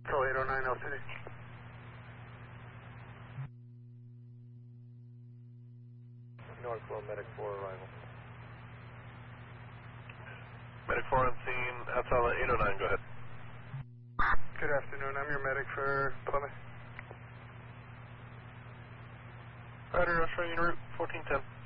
Control 809 LCD. Northwell Medic 4 arrival. Medic 4 on scene, Hatala 809, go ahead. Good afternoon, I'm your medic for Plymouth. Rider, I'll show you route 1410.